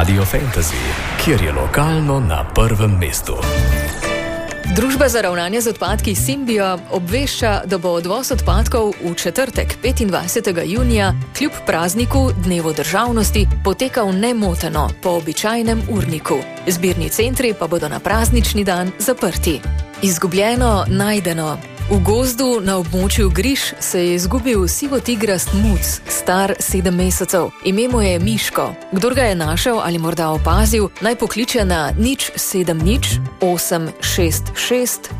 Radio Fantasy, kjer je lokalno na prvem mestu. Družba za ravnanje z odpadki Symbio obvešča, da bo odvoz odpadkov v četrtek, 25. junija, kljub prazniku Dnevu državnosti, potekal nemoteno po običajnem urniku. Zbirni centri pa bodo na praznični dan zaprti. Izgubljeno, najdeno. V gozdu na območju Griž se je izgubil sivotigrast muc, star 7 mesecev. Ime mu je Miško. Kdor ga je našel ali morda opazil, naj pokliče na 070 866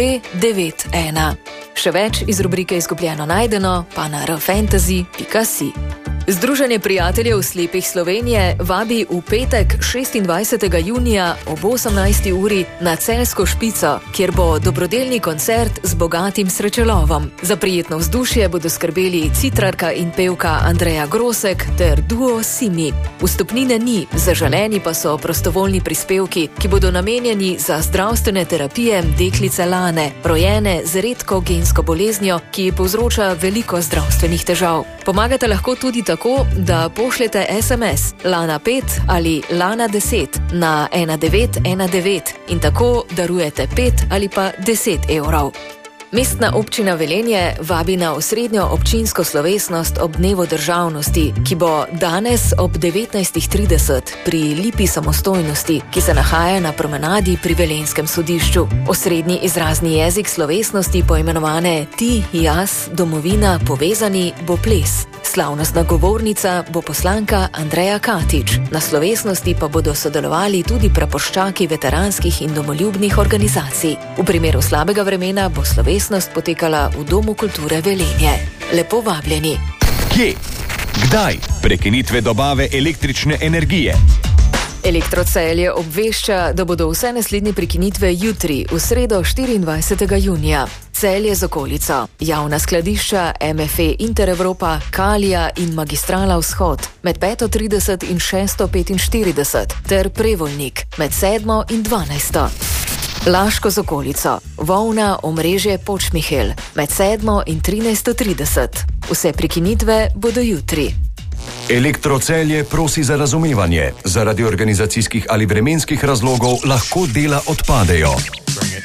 291. Še več iz rubrike Izgubljeno najdeno pa na rfantasy.si. Združenje prijateljev slepih Slovenije vabi v petek 26. junija ob 18. uri na Celjsko špico, kjer bo dobrodelni koncert z bogatim srečelovom. Za prijetno vzdušje bodo skrbeli citrarka in pevka Andreja Grosek ter duo Simi. Vstopnine ni, zaželeni pa so prostovoljni prispevki, ki bodo namenjeni za zdravstvene terapije deklice Lane, rojene z redko gensko boleznijo, ki povzroča veliko zdravstvenih težav. Pomagate lahko tudi tako, da pošljete SMS Lana 5 ali Lana 10 na 1919 in tako darujete 5 ali pa 10 evrov. Mestna občina Velenje vabi na osrednjo občinsko slovesnost ob Dnevu državnosti, ki bo danes ob 19:30 pri Lipi samostojnosti, ki se nahaja na promenadi pri Velenjskem sodišču. Osrednji izrazni jezik slovesnosti, poimenovane Ti, jaz, domovina, povezani, bo ples. Slavnostna govornica bo poslanka Andreja Katič. Na slovesnosti pa bodo sodelovali tudi praporščaki veteranskih in domoljubnih organizacij. V primeru slabega vremena bo slovesnost potekala v Domu kulture Velenje. Lepo vabljeni. Kje? Kdaj? Prekinitve dobave električne energije. Elektrocelje obvešča, da bodo vse naslednje prekinitve jutri, v sredo 24. junija. Celje z okolico, javna skladišča MFE Interevropa, Kalija in Magistrala Vzhod med 5:30 in 6:45 ter Prevoljnik med 7 in 12. Laško z okolico, Volna, omrežje Počmihel med 7 in 13:30. Vse prekinitve bodo jutri. Elektrocelje prosi za razumevanje. Zaradi organizacijskih ali vremenskih razlogov lahko dela odpadejo.